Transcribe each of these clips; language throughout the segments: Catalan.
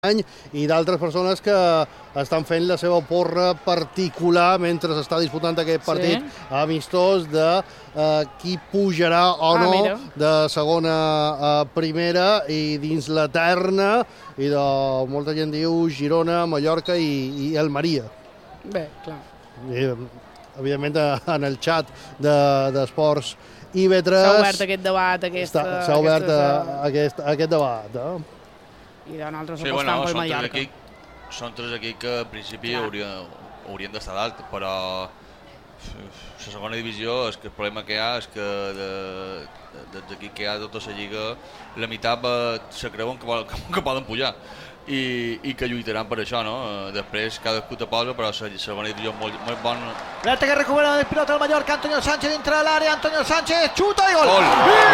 any i d'altres persones que estan fent la seva porra particular mentre s'està disputant aquest partit amistós de qui pujarà o no de segona a primera i dins la terna i de molta gent diu Girona, Mallorca i Almeria. Bé, clar. I, evidentment en el xat d'Esports IB3 s'ha obert aquest debat, s'ha obert aquest debat. I de nosaltres apostant per Mallorca. Són tres equips que en principi haurien d'estar dalt, però la segona divisió és que el problema que hi ha és que dels equips que hi ha a tota la lliga la meitat se creuen que poden pujar i que lluitaran per això, no? Després cadascú te posa, però la segona divisió és molt bona. Alerta que recupera el pilota del Mallorca, Antonio Sánchez dintre de l'àrea, Antonio Sánchez xuta i gol!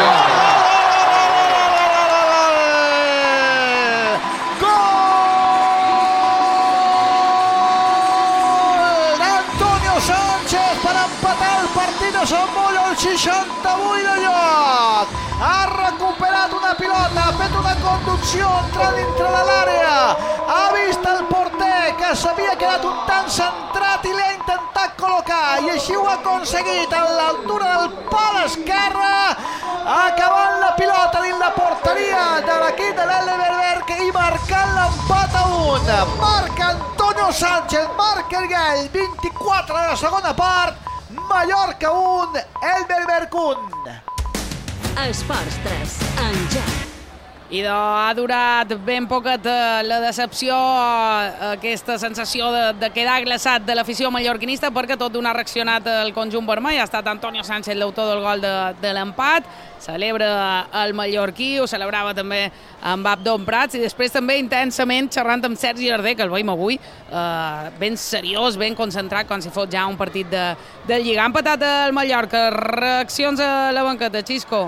S'emmolla el 68 de lloc, ha recuperat una pilota, ha fet una conducció entrant dintre de l'àrea, ha vist el porter que s'havia quedat un tant centrat i l'ha intentat col·locar i així ho ha aconseguit a l'altura del pal esquerre, acabant la pilota dins la porteria de l'equip de l'Elveberg i marcant l'empat a 1. Marca Antonio Sánchez, marca el gall, 24 de la segona part, Mallorca 1, Elveberg 1. Esports 3, en joc. I ha durat ben poquet la decepció, aquesta sensació de quedar glaçat de l'afició mallorquinista, perquè tot d'una ha reaccionat el conjunt vermell. Ha estat Antonio Sánchez l'autor del gol de l'empat, celebra el mallorquí, ho celebrava també amb Abdon Prats i després també intensament xerrant amb Sergi Arder, que el veiem avui ben seriós, ben concentrat, com si fos ja un partit de lliga. Ha empatat el Mallorca. Reaccions a la banqueta, Xisco?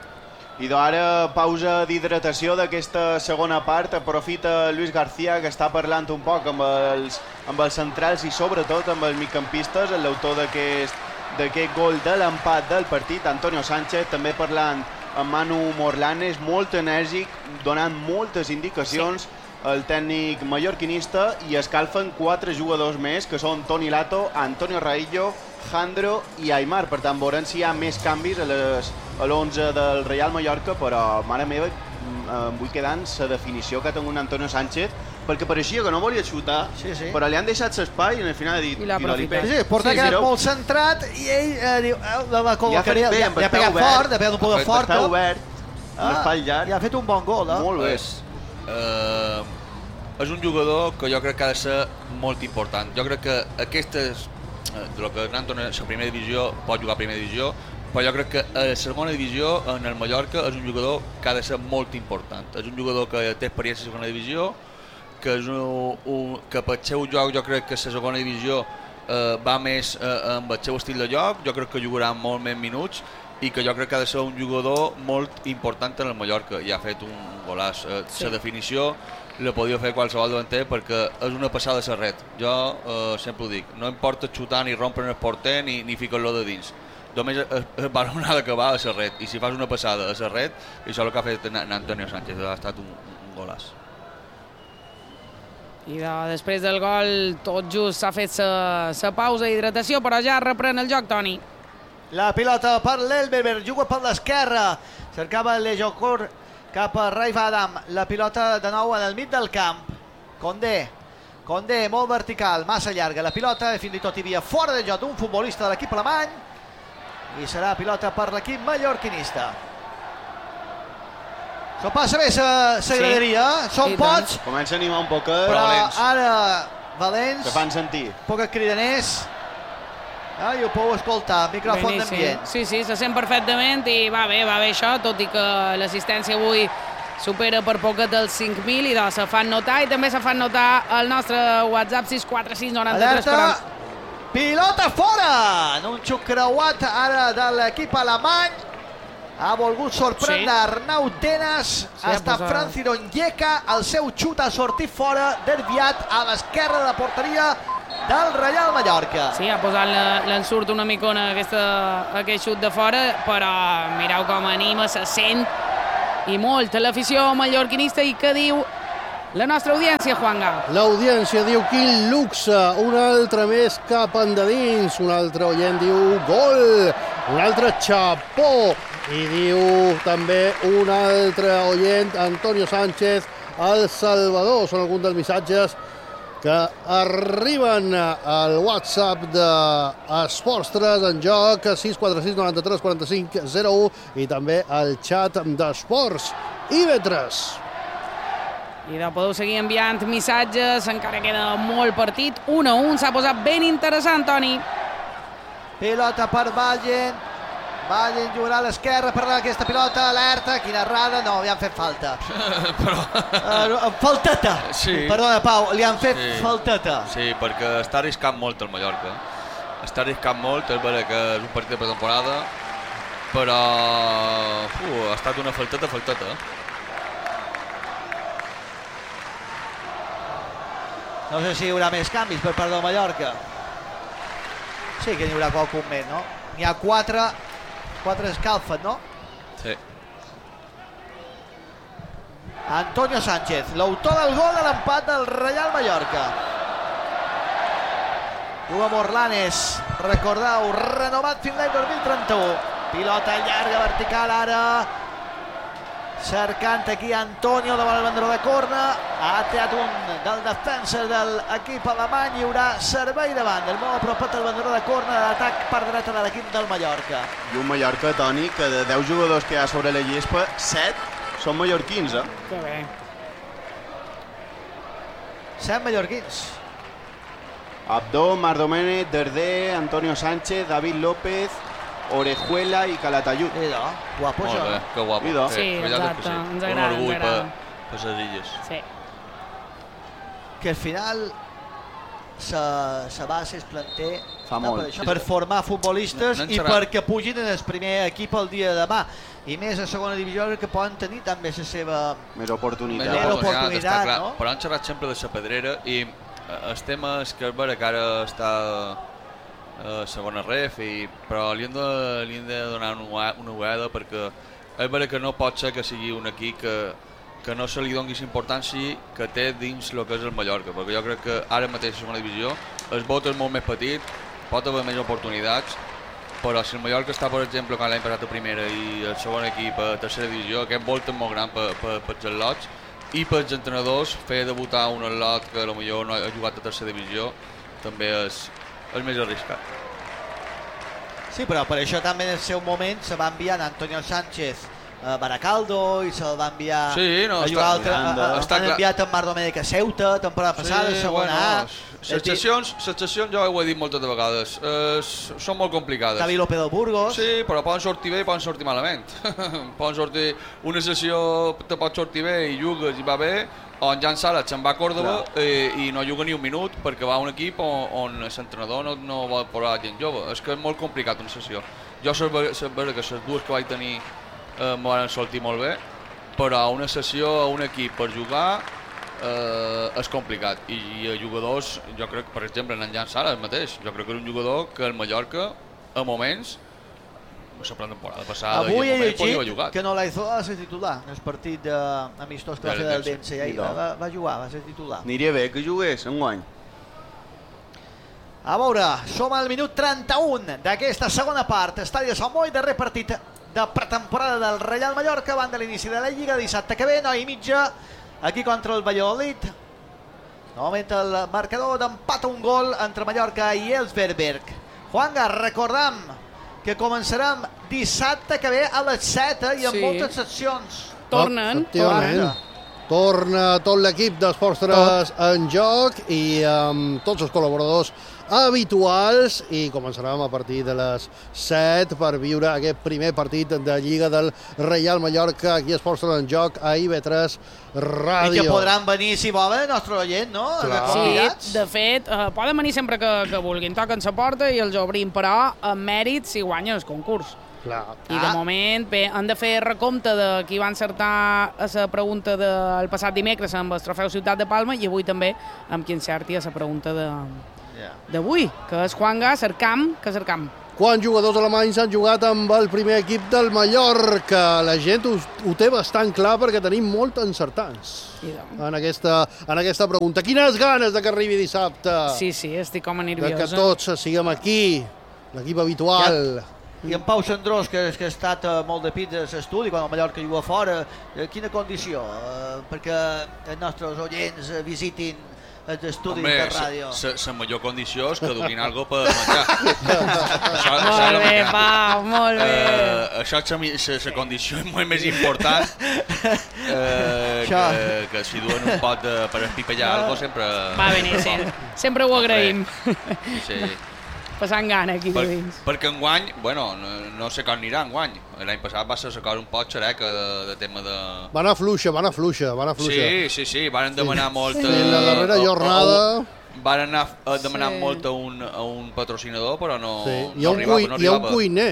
I d'ara pausa d'hidratació d'aquesta segona part. Aprofita Luis García, que està parlant un poc amb els centrals i sobretot amb els migcampistes, l'autor d'aquest gol de l'empat del partit, Antonio Sánchez, també parlant amb Manu Morlanes, molt enèrgic, donant moltes indicacions al tècnic mallorquinista, i escalfen 4 jugadors més, que són Toni Lato, Antonio Raillo, Jandro i Aimar. Per tant, veurem si hi ha més canvis a l'11 del Real Mallorca, però, mare meva, em vull quedar en la definició que ha tingut Antonio Sánchez, perquè pareixia que no volia xutar, però li han deixat l'espai i al final ha dit... Sí, porta quedat molt centrat i ell diu... La col·locaria, li ha pegat fort, li ha pegat un poc fort. Està obert, l'espai llarg. I ha fet un bon gol, eh? Molt bé. És un jugador que jo crec que ha de ser molt important. Jo crec que aquestes... del que Anton a la primera divisió pot jugar a primera divisió, però jo crec que a la segona divisió en el Mallorca és un jugador que ha de ser molt important. És un jugador que té experiència a la segona divisió, que pel seu joc jo crec que la segona divisió va més amb el seu estil de joc, jo crec que jugarà molt més minuts i que jo crec que ha de ser un jugador molt important en el Mallorca, i ha fet un golaç. La definició la podia fer qualsevol davanter perquè és una passada a la red. Jo sempre ho dic, no importa xutar ni rompre el porter ni ficar-lo de dins, només va una d'acabar a la red, i si fas una passada a la red, i això és el que ha fet Antonio Sánchez, ha estat un golaç. I després del gol tot just s'ha fet la pausa d'hidratació, però ja reprèn el joc, Toni. La pilota per l'Elveberg, juga per l'esquerra, cercava el Lejocor cap a Raif Adam, la pilota de nou en el mig del camp. Condé, molt vertical, massa llarga la pilota, fins i tot hi havia fora de joc d'un futbolista de l'equip alemany, i serà pilota per l'equip mallorquinista. S'ho passa bé la graderia, són pocs, comença a animar un poquet, però ara valents, se fan sentir. Poques cridaners, i ho podeu escoltar, micròfon d'ambient. Sí, se sent perfectament i va bé això, tot i que l'assistència avui supera per poquet els 5.000 i se fan notar, i també se fan notar el nostre WhatsApp 646 93 40. Pilota fora! En un xuc creuat ara de l'equip alemany, ha volgut sorprendre Arnau Tenas, ha estat Franci Onyeka, el seu xut ha sortit fora, desviat a l'esquerra de la porteria del Real Mallorca. Sí, ha posat l'ensurt una micona aquest xut de fora, però mireu com anima, se sent i molt l'afició mallorquinista, i que diu La nostra audiència, Juanga. L'audiència diu quin luxe, un altre més cap endins, un altre oient diu gol, un altre xapó, i diu també un altre oient, Antonio Sánchez, El Salvador. Són alguns dels missatges que arriben al WhatsApp d'Esports 3 en joc, 646 93 45 01, i també al xat d'Esports IB3. I podeu seguir enviant missatges, encara queda molt partit. 1-1, s'ha posat ben interessant, Toni. Pilota per Vallen. Vallen jugarà a l'esquerra per aquesta pilota. Alerta, quina errada. No, li han fet falta. Falteta. Sí. Perdona, Pau, li han fet falteta. Sí, perquè està arriscant molt el Mallorca. Està arriscant molt, és vera que és un partit de pretemporada, però ha estat una falteta. No sé si hi haurà més canvis per part del Mallorca. Sí que n'hi haurà qualcun més, no? N'hi ha 4 escalfen, no? Sí. Antonio Sánchez, l'autor del gol de l'empat del Reial Mallorca. Hugo Morlanes, recordeu, renovat fins l'any 2031. Pilota llarga, vertical ara. Cercant aquí Antonio davant el bandera de corna. Ha teat un del defensa de l'equip alemany. Hi haurà servei davant del molt apropat del bandera de corna de l'atac per dreta de l'equip del Mallorca. I un Mallorca, Toni, que de 10 jugadors que hi ha sobre la gespa, 7 són mallorquins, Que bé. 7 mallorquins. Abdó, Marc Domènech, Darder, Antonio Sánchez, David López, Orejuela i Calatayud. Idò, guapo Molt això. bé, que guapo. Idò. Sí, exacte, ens agrada, Un orgull ens agrada. per les illes. Sí. Que al final sa base es planter Fa molt. per això, per formar futbolistes No en i serà. perquè pugin en el primer equip el dia de demà. I més a segona divisió que poden tenir també la seva... Més oportunitat. Més oportunitat, està clar. no? Però han xerrat sempre de la pedrera i el tema és que és vera que ara està segona ref, però li hem de donar una ullada perquè és vera que no pot ser que sigui un equip que no se li donguis importància que té dins el que és el Mallorca, perquè jo crec que ara mateix a segona divisió el vot és molt més petit, pot haver més oportunitats, però si el Mallorca està, per exemple, quan l'any passat a primera i el segon equip a tercera divisió, aquest volt és molt gran pels al·lots i pels entrenadors. Fer debutar un al·lot que potser no ha jugat a tercera divisió també és més arriscat. Sí, però per això també en el seu moment se va enviar Antonio Sánchez a Baracaldo i se'l va enviar a jugar altre. Han enviat en Marc Domènech a Ceuta, temporada passada, segona A. Les sessions, jo ho he dit moltes de vegades, són molt complicades. David López del Burgos. Sí, però poden sortir bé i poden sortir malament. Poden sortir, una sessió te pot sortir bé i jugues i va bé, o en Jan Sala se'n va a Còrdova i no juga ni un minut perquè va a un equip on l'entrenador no va posar gent jove. És que és molt complicat una sessió. Jo sé que les dues que vaig tenir m'ho van sortir molt bé, però una sessió a un equip per jugar és complicat. I jugadors, jo crec, per exemple, en Jan Sala el mateix, jo crec que és un jugador que el Mallorca, a moments, la temporada passada avui he llegit que Nolaizola va ser titular en el partit amistós que va fer del Dense i ahir va jugar, va ser titular. Aniria bé que jugués enguany. A veure, som al minut 31 d'aquesta segona part. Estadi de Sant Boi, darrer partit de pretemporada del Reial Mallorca abans de l'inici de la Lliga, dissabte que ve, 9:30, aquí contra el Valladolid. Novament el marcador d'empat a un gol entre Mallorca i els Berberg. Juanga, recordam que començarem dissabte que ve a les 7 i amb moltes seccions. Tornen. Torna tot l'equip d'Esports 3 en joc i amb tots els col·laboradors habituals, i començarem a partir de les 7 per viure aquest primer partit de Lliga del Reial Mallorca aquí a Esports 3 en joc a IB3 Ràdio. I que podran venir, si volen, el nostre oient, no? Sí, de fet, poden venir sempre que vulguin. Toquen la porta i els obrim, però amb mèrit si guanyen el concurs. Clar. I de moment, bé, han de fer recompte de qui va encertar a la pregunta del passat dimecres amb el trofeu Ciutat de Palma i avui també amb qui encerti a la pregunta d'avui, que és Juanga Cercam, quan jugadors alemanys han jugat amb el primer equip del Mallorca. La gent ho té bastant clar perquè tenim molt encertats en aquesta pregunta. Quines ganes de que arribi dissabte. Sí, estic com a nerviosa. De que tots siguem aquí, l'equip habitual. I en Pau Sandrós, que ha estat molt de pit a l'estudi, quan el Mallorca juga fora, quina condició? Perquè els nostres oients visitin l'estudi de ràdio. La millor condició és que duguin alguna per menjar. Molt bé, Pau, molt bé. Això és la condició molt més important que si duen un pot per espipellar alguna cosa sempre... Va venir, sí. Sempre ho agraïm. Sí. Passant gana aquí dins. Perquè enguany, bueno, no sé com anirà enguany. L'any passat va ser un pot xereca de tema de... Va anar fluixa. Sí, van demanar molt... En la darrera jornada... Van anar demanant molt a un patrocinador, però no arribava. Hi ha un cuiner.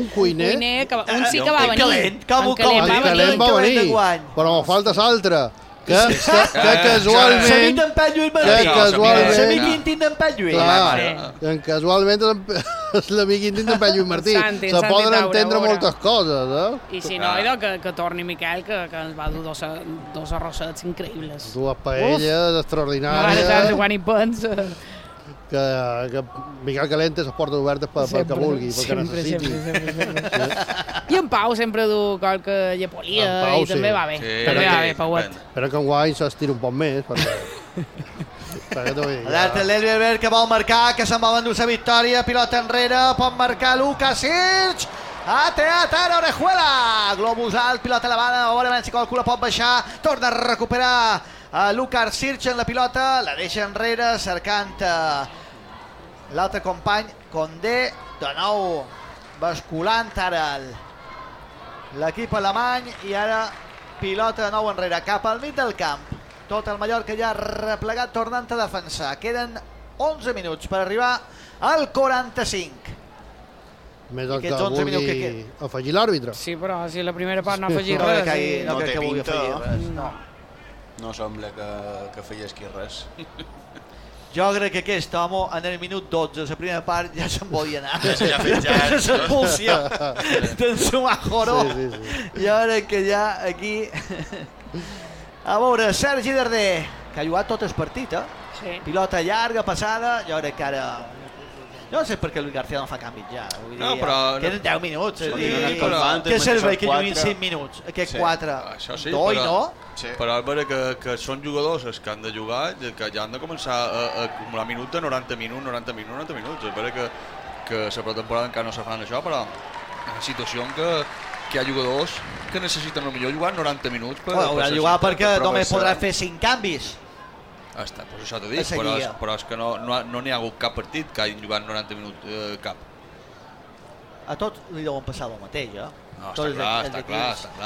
Un sí que va venir. En Calent va venir, però me falta l'altre. Que casualment... S'amic d'en Pep Lluís Martí. S'amic íntim d'en Pep Lluís. Clar, casualment és l'amic íntim d'en Pep Lluís Martí. Se poden entendre moltes coses, I si no, que torni Miquel, que ens va dur dos arrossets increïbles. Dues paelles extraordinàries. No sé quan hi pensa. Que Miquel Calent té les portes obertes pel que vulgui, pel que necessiti. I en Pau sempre du qualque llepolia i també va bé. També va bé, Pauet. Espera que enguany s'estira un poc més, perquè... Alerta l'Elberberg que vol marcar, que se'n va endur la victòria, pilota enrere, pot marcar Lucas Sirch. Ha teat ara Orejuela. Globus alt, pilota elevada, a veure si qualcú la pot baixar, torna a recuperar Lucas Sirch en la pilota, la deixa enrere, cercant l'altre company, Condé, de nou basculant ara l'equip alemany, i ara pilota de nou enrere, cap al mig del camp. Tot el Mallorca ja replegat, tornant a defensar. Queden 11 minuts per arribar al 45. Més el que vulgui afegir l'àrbitre. Sí, però si la primera part no ha afegit res... No crec que vulgui afegir res, no. No sembla que fallesqui res. Jo crec que aquest home, en el minut 12, la primera part, ja se'n volia anar. Ja fitxat. L'expulsió d'en Sumajoró. Jo crec que ja aquí... A veure, Sergi Darder, que ha jugat tot el partit, Sí. Pilota llarga, passada, jo crec que ara... Jo no sé per què Luis García no fa canvis ja. No, però... Queden 10 minuts. Què serveix que juguin 5 minuts? Aquests 4. Això sí, Doi, no? Però és vera que són jugadors els que han de jugar, que ja han de començar a acumular minuts de 90 minuts. És vera que la pretemporada encara no se fan això, però en una situació en què hi ha jugadors que necessiten potser jugar 90 minuts. Hauran de jugar perquè només podran fer 5 canvis. Està, doncs això t'ho dic, però és que no n'hi ha hagut cap partit que hagin jugat 90 minuts cap. A tots li deuen passar el mateix, No, està clar.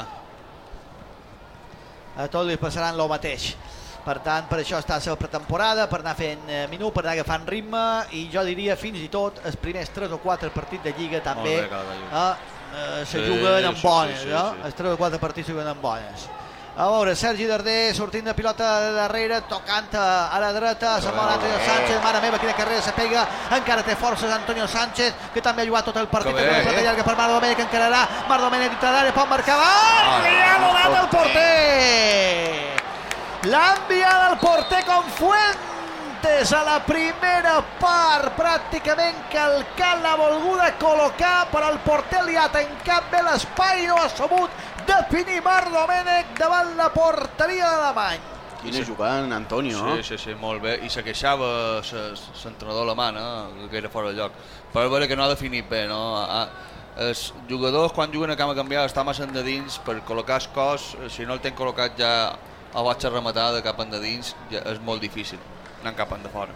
A tots li passaran el mateix. Per tant, per això està la pretemporada, per anar fent minut, per anar agafant ritme, i jo diria fins i tot els primers 3 o 4 partits de Lliga també se juguen amb bones, els 3 o 4 partits se juguen amb bones. A veure, Sergi Darder sortint de pilota de darrere, tocant a la dreta, se'n va Antonio Sánchez, mare meva, quina carrera se pega, encara té forces Antonio Sánchez, que també ha jugat tot el partit, una pilota llarga per Marc Domènech, encararà, Marc Domènech dintre l'àrea, pot marcar, li ha donat el porter! L'ha enviat el porter con Fuentes a la primera part, pràcticament calcant la volguda col·locar, però el porter li ha tancat bé l'espai i no ha sabut definir Marc Domènech davant la porteria de l'Alemany. Quina jugada en Antonio, Sí, molt bé. I se queixava l'entrenador alemany, que era fora de lloc. Però veure que no ha definit bé, no? Els jugadors, quan juguen a cama canviada, estan massa endins per col·locar el cos. Si no el tenen col·locat ja a botxa rematada cap endins, ja és molt difícil anar cap de fora.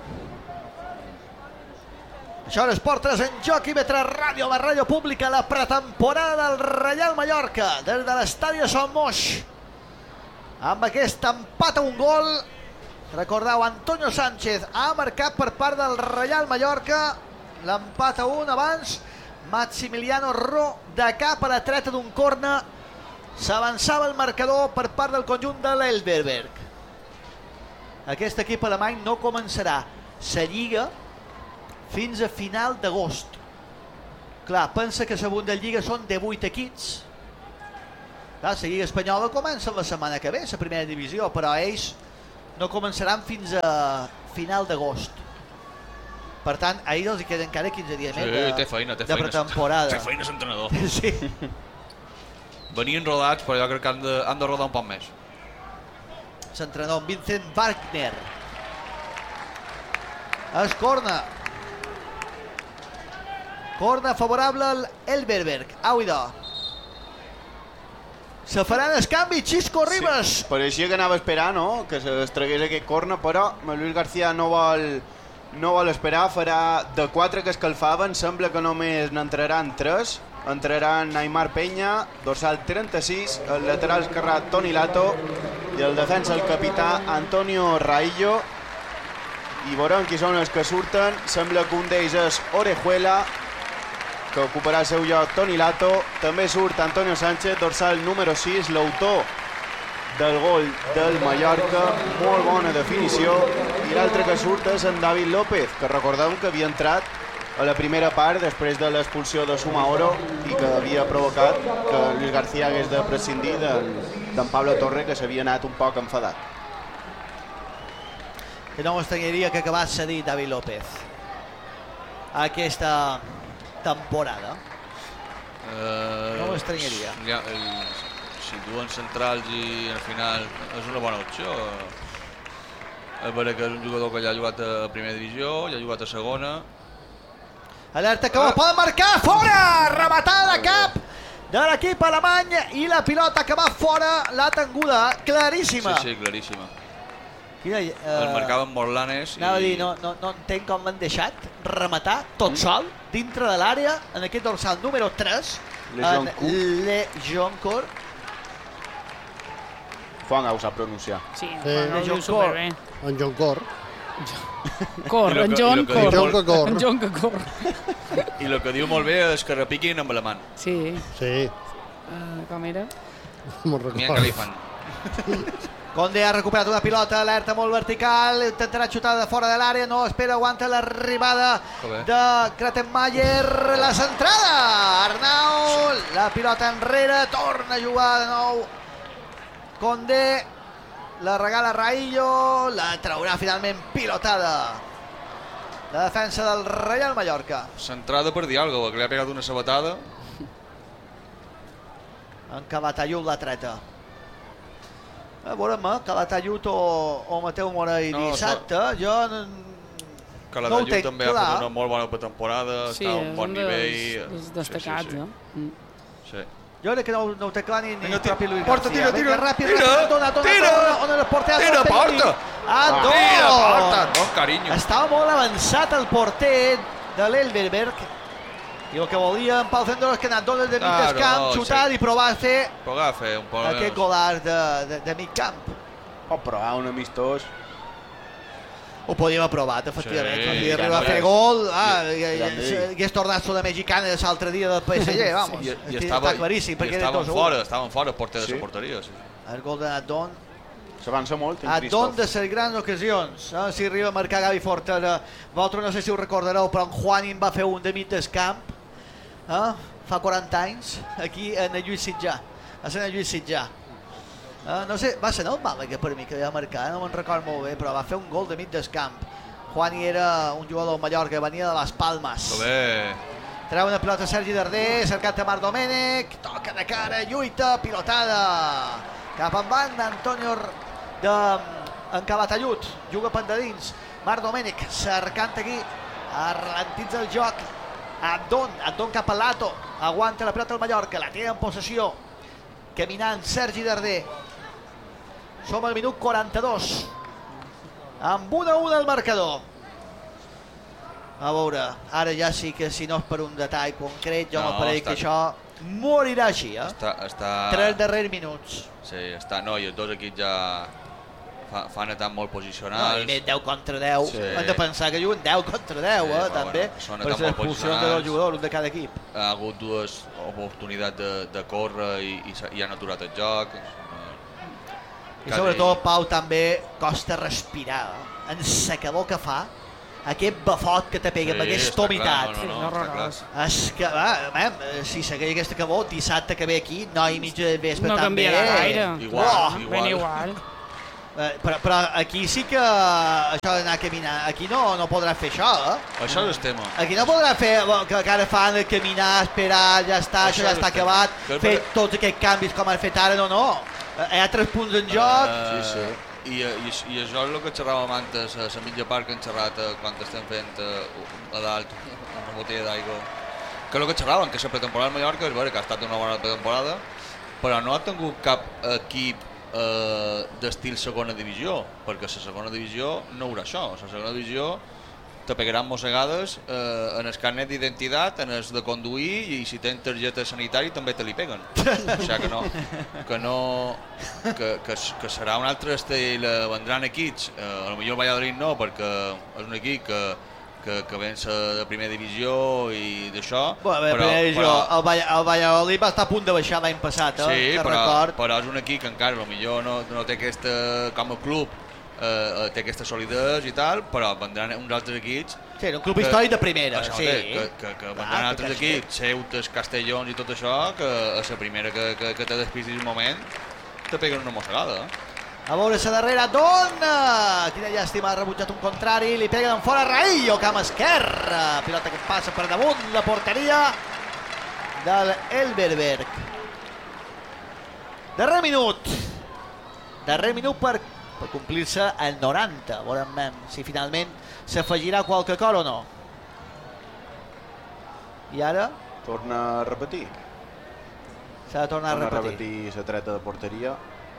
Això és Esport 3 en joc i Metre Ràdio, la ràdio pública, la pretemporada del Reial Mallorca, des de l'estadi Son Moix. Amb aquest empat a un gol, recordeu, Antonio Sánchez ha marcat per part del Reial Mallorca, l'empat a 1 abans, Maximiliano Ro de cap a la treta d'un corna, s'avançava el marcador per part del conjunt de l'Elberberg. Aquest equip alemany no començarà la Lliga fins a final d'agost. Clar, pensa que la Bundesliga són de 8 equips. Clar, la Lliga Espanyola comença la setmana que ve, la primera divisió, però ells no començaran fins a final d'agost. Per tant, a ells els queden encara 15 dies més de pretemporada. Té feina l'entrenador. Sí. Venien rodats, però jo crec que han de rodar un poc més. L'entrenador Vincent Wagner. Es corna. Corna favorable al Elverberg. Au, idò. Se faran el canvi, Xisco Ribas. Sí, pareixia que anava a esperar, no?, que es tragués aquest corna, però Luis García no vol esperar, farà de 4 que escalfaven, sembla que només n'entraran 3. Entraran Aimar Peña, dorsal 36, el lateral esquerrà Toni Lato i el defensa el capità Antonio Raillo. I veurem qui són els que surten. Sembla que un d'ells és Orejuela, que ocuparà el seu lloc Toni Lato. També surt Antonio Sánchez, dorsal número 6, l'autor del gol del Mallorca, molt bona definició. I l'altre que surt és en David López, que recordeu que havia entrat a la primera part després de l'expulsió de Sumaoro i que havia provocat que Luis García hagués de prescindir d'en Pablo Torre, que s'havia anat un poc enfadat. Que no m'estranyaria que acabés cedir David López aquesta temporada. No m'estranyaria. Si duen centrals i al final és una bona opció. És vera que és un jugador que ja ha jugat a primera divisió, ja ha jugat a segona. Alerta que ho poden marcar, fora! Rematada de cap de l'equip alemany i la pilota que va fora, l'ha tenguda claríssima. Sí, claríssima. El marcaven Morlanes. Anava a dir, no entenc com l'han deixat rematar tot sol dintre de l'àrea en aquest dorsal número 3, Le Joncourt. Juan ho sap pronunciar. Sí, Juan ho diu superbé. En Joncourt. En John que cor. I el que diu molt bé és que repiquin amb la mà. Sí. Com era? Me'n recordo. Que li fan. Conde ha recuperat una pilota, alerta molt vertical, intentarà xutar de fora de l'àrea, no espera, aguanta l'arribada de Kratenmayer, la centrada, Arnau, la pilota enrere, torna a jugar de nou Conde, la regala Raillo, la traurà finalment pilotada la defensa del Real Mallorca. Centrada per Dialgo, que li ha pegat una sabatada. En Calatayud la treta. A veurem, Calatayud o Mateu Morell dissabte, jo no ho tenc també clar. Ha fet una molt bona temporada, està a un bon nivell. Sí, és destacat, no? Sí. Jo crec que no ho té clar ni propi Luis Porta, García. tira, Ràpid, tira, on el porter tira, porta! Tira, porta, no, carinyo. Estava molt avançat el porter de l'Elverberg i el que volia en Pau Zendoro és que anat dones de mig del camp, xutar i provar a fer aquest golàs de mig camp. Pot provar un amistós. Ho podíem haver provat, efectivament. Podíem arribar a fer gol. Aquest tornazo de mexicana l'altre dia del PSG, vamos. Està claríssim. Estaven fora el porter de la porteria. El gol de Adon. S'avança molt. Adon de les grans ocasions. Si arriba a marcar Gavi Fortera. Vosaltres no sé si ho recordareu, però en Juanín va fer un de mig del camp. Fa 40 anys, aquí a Lluís Sitjà. A Sant Lluís Sitjà. No sé, va ser el Màlaga per mi que va marcar, no me'n record molt bé, però va fer un gol de mig del camp. Juani era un jugador del Mallorca, venia de les Palmes. Treu una pilota Sergi Darder, cercat de Marc Domènech, toca de cara, lluita, pilotada. Cap endavant d'Antonio en Calatayud, juga pendadins. Marc Domènech cercant aquí, ralentitza el joc. Adon cap a Lato, aguanta la pilota del Mallorca, la té en possessió. Caminant Sergi Darder. Som al minut 42. Amb 1-1 el marcador. A veure, ara ja sí que si no és per un detall concret, jo m'apareix que això morirà així, Tres darrers minuts. Sí, i els dos equips ja fan estar molt posicionals. I més 10 contra 10. Hem de pensar que juguen 10 contra 10, també. Per les expulsions de dos jugadors, un de cada equip. Ha hagut dues oportunitats de córrer i han aturat el joc. I sobretot, Pau, també costa respirar. En secador que fa, aquest bafot que te pega, amb aquesta humitat. És que, si segueix aquesta cabó, dissabte que ve aquí, 9:30 del vespre no també. No canviarà gaire. Ben igual. Però aquí sí que això d'anar a caminar, aquí no podrà fer això, Això és el tema. Aquí no podrà fer que ara fan de caminar, esperar, ja està, això ja està acabat, fer tots aquests canvis com han fet ara, no. Hi ha 3 punts en joc. Sí. I això és el que xerràvem antes a la mitja part que hem xerrat quan estem fent a dalt una botella d'aigua. Que és el que xerràvem, que la pretemporada de Mallorca és vera que ha estat una bona pretemporada, però no ha tingut cap equip d'estil segona divisió, perquè a la segona divisió no hi haurà això. A la segona divisió te pegaran mossegades en el carnet d'identitat, en el de conduir, i si tens targeta sanitària també te li peguen. O sigui que serà un altre estil, vendran equips, potser el Valladolid no, perquè és un equip que vença de primera divisió i d'això. El Valladolid va estar a punt de baixar l'any passat, sí, però és un equip que encara potser no té aquesta, com a club, té aquesta solidesa i tal, però vendran uns altres equips. Sí, un club històric de primera. Sí, que vendran altres equips, Ceutes, Castellons i tot això, que a la primera que te despistis un moment te peguen una mossegada. A veure la darrera dona, quina llàstima, ha rebutjat un contrari, li peguen fora Raillo, camp esquerre, pilota que passa per damunt la porteria del Elverberg. Darrer minut per complir-se el 90, veurem si finalment s'afegirà qualque cosa o no. I ara? Torna a repetir. S'ha de tornar a repetir. Repetir la treta de porteria.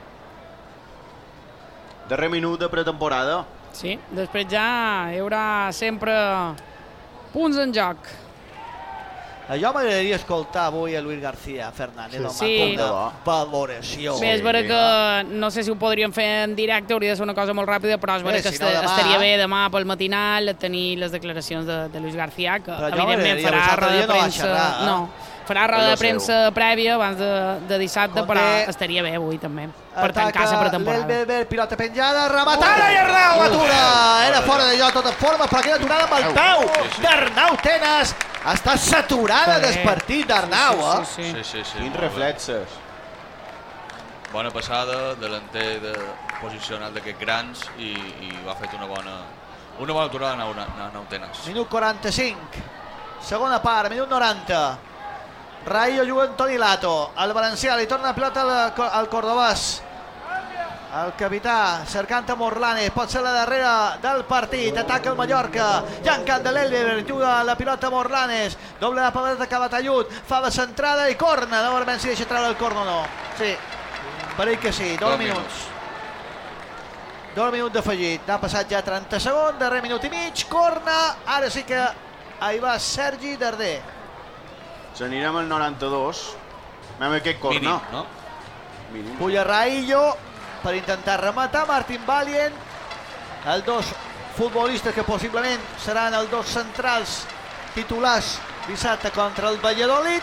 Darrer minut de pretemporada. Sí, després ja hi haurà sempre punts en joc. Jo m'agradaria escoltar avui a Luis García Fernández, sí. Una valoració. Bé, és vera que no sé si ho podríem fer en directe, hauria de ser una cosa molt ràpida, però és vera que estaria bé demà pel matinal tenir les declaracions de Luis García, que evidentment farà roda de premsa... Farà roda de premsa prèvia abans de dissabte, però estaria bé avui també, per tancar la pretemporada. L'Elverberg, pilota penjada, rematada i Arnau atura! Era fora de lloc, tota forma, però aquella aturada amb el peu d'Arnau Tenas. Està saturada del partit d'Arnau, Sí. Quins reflexes. Bona passada, delanter posicionat d'aquests grans i ha fet una bona aturada a Arnau Tenas. Minut 45, segona part, minut 90. Raillo juga Antoni Lato, el valencià li torna la pilota al cordobès, el capità cercant a Morlanes, pot ser la darrera del partit, ataca el Mallorca, Giancan de l'Elverberg, juga la pilota a Morlanes, doble la pelota que Batallut, fa la centrada i corna, no veurem si deixa treure el corna o no. Sí, pareix que sí, 2 minuts. 2 minuts d'afegit, n'ha passat ja 30 segons, darrer minut i mig, corna, ara sí que hi va Sergi Darder. S'anirem al 92. Anem aquest corna. Mínim, no? Mínim. Puja Raillo per intentar rematar Martín Valient. Els dos futbolistes que possiblement seran els dos centrals titulars dissabte contra el Valladolid.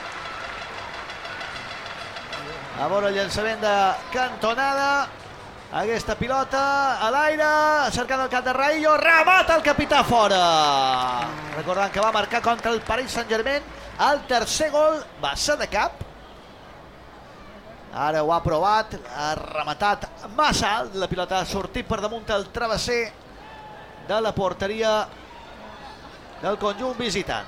A veure el llançament de cantonada. Aquesta pilota a l'aire, cercant el cap de Raillo, remata el capità fora. Recordant que va marcar contra el Paris Saint-Germain. El tercer gol va ser de cap. Ara ho ha provat, ha rematat massa alt. La pilota ha sortit per damunt el travesser de la porteria del conjunt visitant.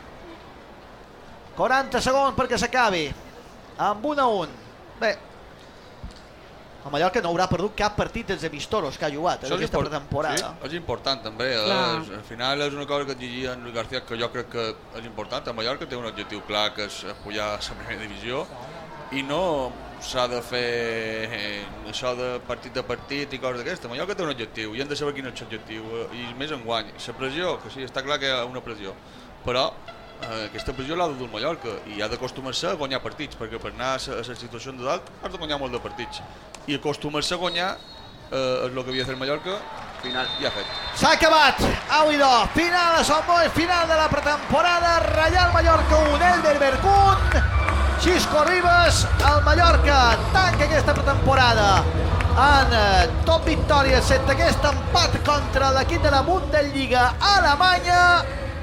40 segons perquè s'acabi amb 1-1. Bé, el Mallorca no haurà perdut cap partit dels amistosos que ha jugat en aquesta pretemporada. Sí, és important també. Al final és una cosa que et llegia en Luis García que jo crec que és important. El Mallorca té un objectiu clar, que és pujar a la primera divisió, i no s'ha de fer això de partit a partit i coses d'aquestes. El Mallorca té un objectiu i hem de saber quin és l'objectiu, i més enguany. La pressió, que sí, està clar que hi ha una pressió, però aquesta pressió l'ha de dur el Mallorca i ha d'acostumar-se a guanyar partits, perquè per anar a la situació de dalt has de guanyar molt de partits, i acostumar-se a guanyar és el que havia de fer el Mallorca. Final ja fet. S'ha acabat, au i do, final a Son Boi, final de la pretemporada. Reial Mallorca 1, Elverberg 1. Xisco Ribas, el Mallorca tanca aquesta pretemporada en top victòria sense aquest empat contra l'equip de la Bundesliga alemanya.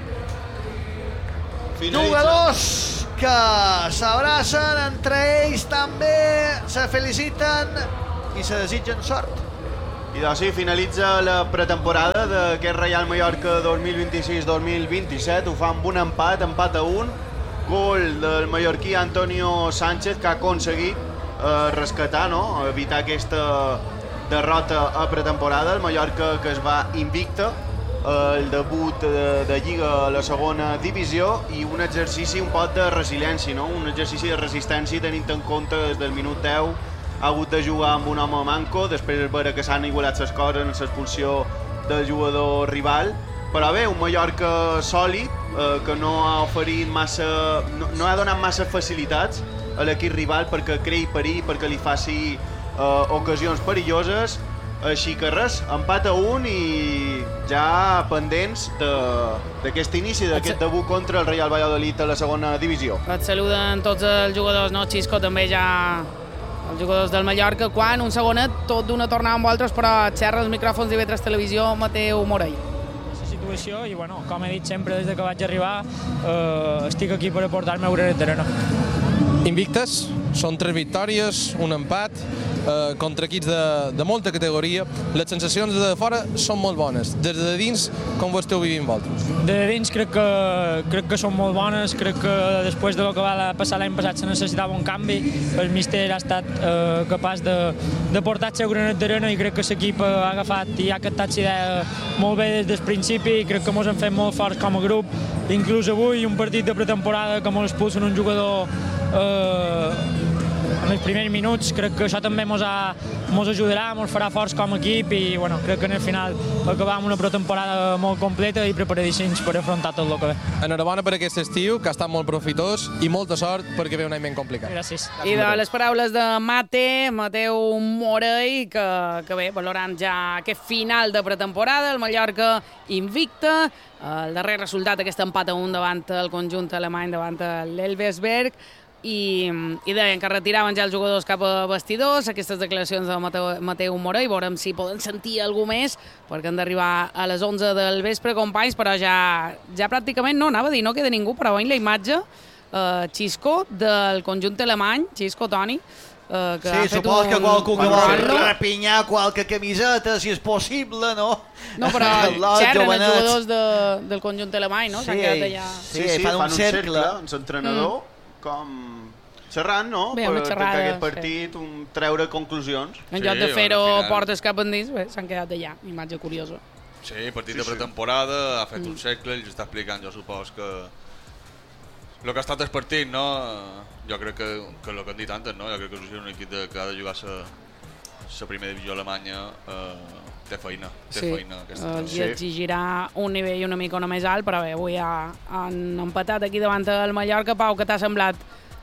Jugadors que s'abracen entre ells també, se feliciten i se desitgen sort. I doncs sí, finalitza la pretemporada d'aquest Real Mallorca 2026-2027. Ho fa amb un empat a 1. Gol del mallorquí Antonio Sánchez, que ha aconseguit rescatar, no? Evitar aquesta derrota a pretemporada. El Mallorca que es va invicte, el debut de Lliga a la segona divisió, i un exercici un poc de resiliència, no? Un exercici de resistència tenint en compte des del minut 10 ha hagut de jugar amb un home manco, després de veure que s'han igualat les coses en l'expulsió del jugador rival. Però bé, un Mallorca sòlid, que no ha oferit massa, no ha donat massa facilitats a l'equip rival perquè creï perill, perquè li faci ocasions perilloses. Així que res, empat a 1 i ja pendents d'aquest inici, d'aquest debut contra el Real Valladolid a la segona divisió. Et saluden tots els jugadors, no, Xisco? També ja els jugadors del Mallorca. Quan, un segonet, tot d'una tornada amb vosaltres, però xerra els micròfons d'IV3 Televisió, Mateu Morell. I bueno, com he dit sempre des que vaig arribar, estic aquí per aportar-me un granet d'arena. Invictes, són 3 victòries, un empat, contra equips de molta categoria. Les sensacions de fora són molt bones. Des de dins, com ho esteu vivint vosaltres? Des de dins crec que són molt bones. Crec que després del que va passar l'any passat se necessitava un canvi. El míster ha estat capaç de portar el seu granet d'arena i crec que l'equip ha agafat i ha captat l'idea molt bé des del principi. Crec que ens hem fet molt forts com a grup. Inclús avui, un partit de pretemporada que ens expulsen un jugador en els primers minuts, crec que això també ens ajudarà, ens farà forts com a equip i bueno, crec que en el final acabar amb una pretemporada molt completa i preparadíssims per afrontar tot el que ve. Enhorabona per aquest estiu, que ha estat molt profitós, i molta sort perquè ve un any ben complicat. Gràcies. I de les paraules de Mateu Morell, que bé, valorant ja aquest final de pretemporada, el Mallorca invicte, el darrer resultat, aquest empat a 1 davant el conjunt alemany, davant l'Elversberg, i deien que retiraven ja els jugadors cap a vestidors. Aquestes declaracions de Mateu Morell, veurem si poden sentir algú més, perquè han d'arribar a les 11 del vespre, companys, però ja pràcticament no, anava a dir, no queda ningú, però veiem la imatge, Xisco, del conjunt alemany, Xisco, Toni, sí, supos que qualcú que vol repinyar qualque camiseta, si és possible, no? No, però xerren els jugadors del conjunt alemany, no? Sí, fan un cercle, els entrenadors, com xerrant, no? Bé, per xerrada, tancar aquest partit, treure conclusions. En lloc de fer-ho portes cap endins, bé, s'han quedat allà. Imatge curiosa. Sí, partit de pretemporada, ha fet un cercle, i està explicant, jo supos que el que ha estat el partit, no? Jo crec que el que han dit antes, no? Jo crec que és un equip que ha de jugar la primera divisió alemanya, té feina. Els exigirà un nivell una mica més alt, però bé, avui han empatat aquí davant el Mallorca. Pau, què t'ha semblat?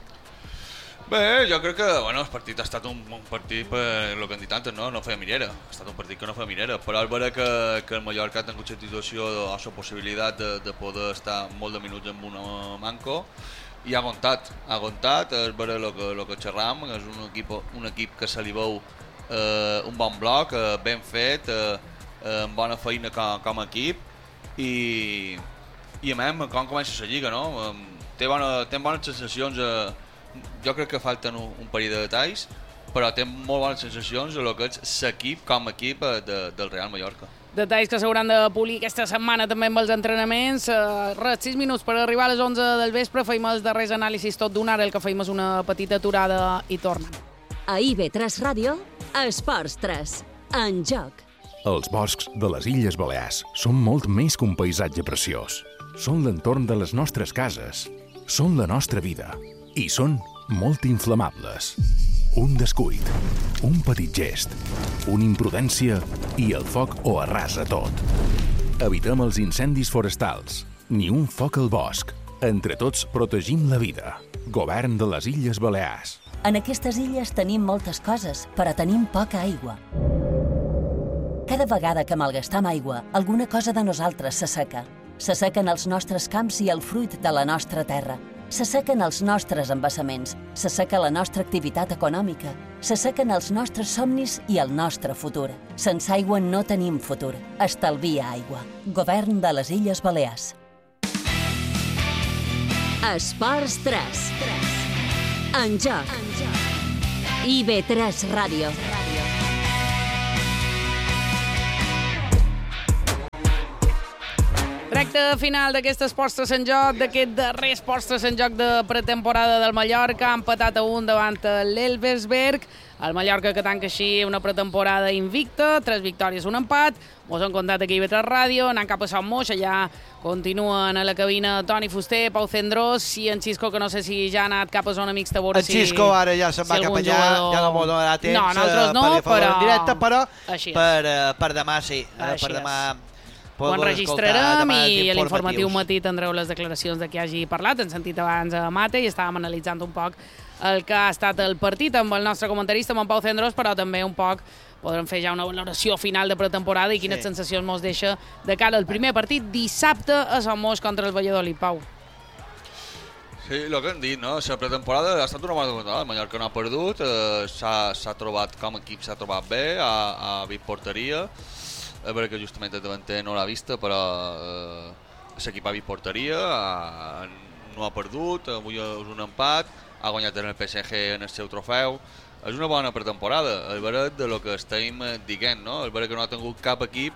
Bé, jo crec que el partit ha estat un partit per el que han dit antes, no feia mirera. Ha estat un partit que no feia mirera, però és vera que el Mallorca ha tingut la situació o la possibilitat de poder estar molt de minuts amb un manco i ha aguantat, és vera el que xerram, és un equip que se li veu un bon bloc, ben fet, amb bona feina com a equip i a més, com comença la Lliga, no? Té bones sensacions, jo crec que falten un parell de detalls, però té molt bones sensacions de lo que és l'equip com a equip del Real Mallorca. Detalls que s'hauran de polir aquesta setmana també amb els entrenaments. 6 minuts per arribar a les 11 del vespre, feim els darrers anàlisis tot d'una hora, el que feim és una petita aturada i tornem. A IB3 Ràdio, Esports 3, en joc. Els boscs de les Illes Balears són molt més que un paisatge preciós. Són l'entorn de les nostres cases, són la nostra vida i són molt inflamables. Un descuit, un petit gest, una imprudència i el foc ho arrasa tot. Evitem els incendis forestals, ni un foc al bosc. Entre tots protegim la vida. Govern de les Illes Balears. En aquestes illes tenim moltes coses, però tenim poca aigua. Cada vegada que malgastam aigua, alguna cosa de nosaltres s'asseca. S'assequen els nostres camps i el fruit de la nostra terra. S'assequen els nostres embassaments, s'asseca la nostra activitat econòmica, s'assequen els nostres somnis i el nostre futur. Sense aigua no tenim futur. Estalvia aigua. Govern de les Illes Balears. Esports 3. En joc. IB3 Ràdio. Recte final d'aquest Esports 3 en joc, d'aquest darrer Esports 3 en joc de pretemporada del Mallorca, ha empatat a 1 davant l'Elversberg. El Mallorca que tanca així una pretemporada invicta, 3 victòries, 1 empat. Mos han contat aquí a IB3 Ràdio, anant cap a Sant Moix, allà continuen a la cabina Toni Fuster, Pau Cendrós i en Xisco, que no sé si ja ha anat cap a zona mixta a veure si... En Xisco ara ja se'n va cap allà, ja no m'ho donarà temps. No, nosaltres no, però... En directe, però per demà sí, per demà... Ho enregistrarem i a l'informatiu matí tindreu les declaracions de qui hagi parlat. Hem sentit abans a Mate i estàvem analitzant un poc el que ha estat el partit amb el nostre comentarista, amb en Pau Cendrós, però també un poc podrem fer ja una valoració final de pretemporada i quines sensacions mos deixa de cara al primer partit dissabte a Sant Moix contra el Valladolid. Pau. Sí, el que hem dit, no? La pretemporada ha estat una bona temporada. El Mallorca no ha perdut, s'ha trobat com a equip, s'ha trobat bé, ha vist porteria. És veritat que justament el davanter no l'ha vista, però l'equip ha vist porteria, no ha perdut, avui és un empat, ha guanyat en el PSG en el seu trofeu. És una bona pretemporada, és veritat de lo que estem dient, no? És veritat que no ha tingut cap equip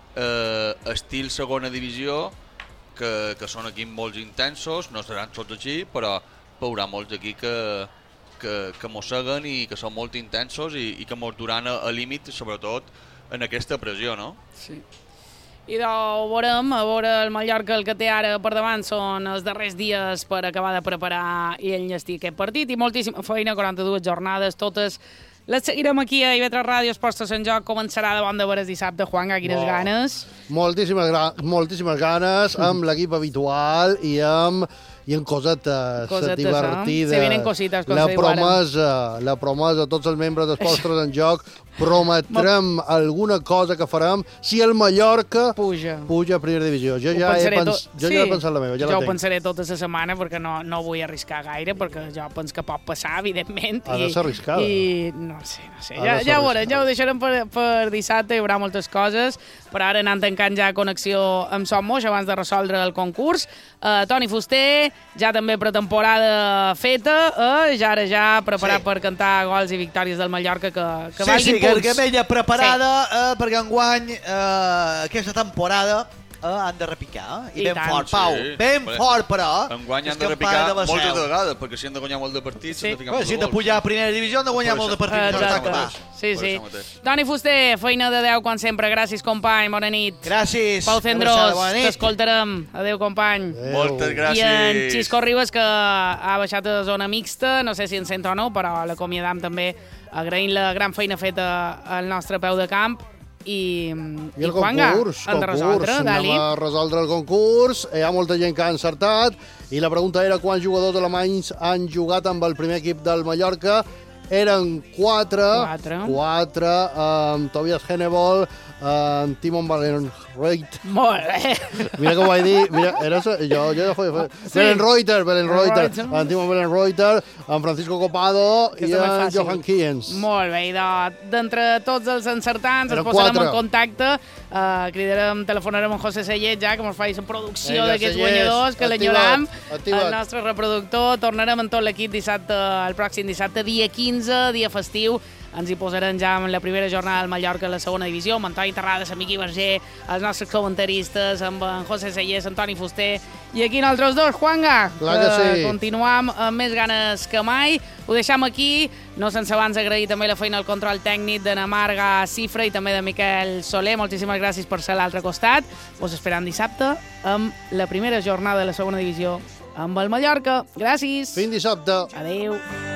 estil segona divisió, que són equips molt intensos, no seran tots així, però haurà molts aquí que mosseguen i que són molt intensos i que mos duran a límit, sobretot en aquesta pressió, no? Sí. I ho veurem, a veure el Mallorca el que té ara per davant són els darrers dies per acabar de preparar i enllestir aquest partit i moltíssima feina, 42 jornades, totes les seguirem aquí a IB3 Ràdio. Esports 3 en joc començarà de bon de veres dissabte. Juanga, quines ganes? Moltíssimes ganes, amb l'equip habitual i amb cosetes divertides. Se vienen cositas, com se diu ara. La promesa a tots els membres d'Esports 3 en joc. Prometrem alguna cosa que farem si el Mallorca puja a primera divisió. Jo ja he pensat la meva. Jo ho pensaré tota la setmana perquè no vull arriscar gaire, perquè jo penso que pot passar, evidentment. Ha de ser arriscada. I no sé. Ja ho veurem, ja ho deixarem per dissabte, hi haurà moltes coses, però ara anant tancant ja connexió amb Sant Moix abans de resoldre el concurs. Toni Fuster, ja també pretemporada feta, ja preparat per cantar gols i victòries del Mallorca que valguin punts. Gargamella preparada perquè enguany aquesta temporada han de repicar i ben fort, Pau, ben fort, però enguany han de repicar moltes vegades, perquè si han de guanyar molt de partits si han de pujar a primera divisió han de guanyar molt de partits. Sí. Toni Fuster, feina de 10 com sempre. Gràcies, company, bona nit. Gràcies. Pau Cendrós, t'escoltarem. Adéu, company. Moltes gràcies. I en Xisco Ribas, que ha baixat a zona mixta, no sé si en sent o no, però l'acomiadam també agraint la gran feina feta al nostre peu de camp. I el concurs, han de resoldre, Dali. Anem a resoldre el concurs. Hi ha molta gent que ha encertat i la pregunta era quants jugadors alemanys han jugat amb el primer equip del Mallorca. Eren 4 amb Tobias Hennebol, amb Timon Belenreuter. Molt bé. Mira com ho vaig dir. Mira, jo ja feia. Belenreuter, amb Timon Belenreuter, amb Francisco Copado i amb Johan Kiens. Molt bé, i d'entre tots els encertants ens posarem en contacte, telefonarem amb José Sellet ja, que ens faci la producció d'aquests guanyadors, que l'enyoram, el nostre reproductor. Tornarem amb tot l'equip el pròxim dissabte, dia 15, dia festiu. Ens hi posarem ja en la primera jornada del Mallorca a la segona divisió, amb Antoni Terrades, amb Miqui Verger, els nostres comentaristes, amb en José Sellés, Antoni Fuster, i aquí nosaltres dos, Juanga. Clar que sí. Continuam amb més ganes que mai. Ho deixam aquí, no sense abans agrair també la feina al control tècnic de Namarga Cifra i també de Miquel Soler. Moltíssimes gràcies per ser a l'altre costat. Us esperam dissabte amb la primera jornada de la segona divisió amb el Mallorca. Gràcies. Fins dissabte. Adéu.